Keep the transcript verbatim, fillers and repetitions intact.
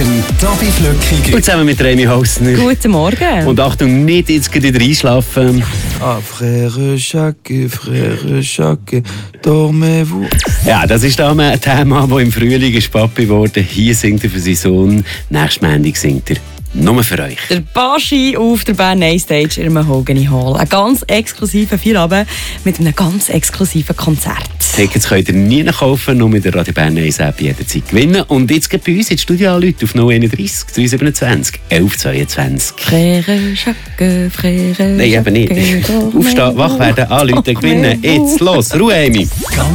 dem Tobi Flückiger. Und zusammen mit Remy Hausner. Guten Morgen. Und Achtung, nicht jetzt wieder reinschlafen. Ah, Frère Jacques, Frère Jacques, dormez-vous. Ja, das ist da ein Thema, das im Frühling ist Papi geworden. Hier singt er für seinen Sohn. Nächstes Montag singt er nur für euch. Der Baschi auf der Bern Night Stage in der Mahogany Hall. Ein ganz exklusiver Feierabend mit einem ganz exklusiven Konzert. Tickets könnt ihr nie kaufen, nur mit der Radio Bern Night App jederzeit gewinnen. Und jetzt geht bei uns ins Studio Leute auf null einunddreißig, drei siebenundzwanzig, elf zweiundzwanzig. Frère Jacques, Frère Nein, eben nicht. Aufstehen, wach werden, anrufen, gewinnen. Jetzt, los, Ruhe, Amy.